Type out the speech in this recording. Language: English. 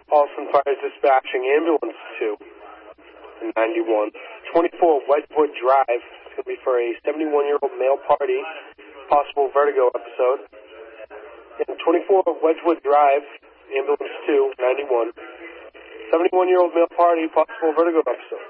Austin Fire Dispatching Ambulance 2, 91. 24 Wedgewood Drive. It's going to be for a 71-year-old male party, possible vertigo episode. And 24 Wedgewood Drive, Ambulance 2, 91. 71-year-old male party, possible vertigo episode.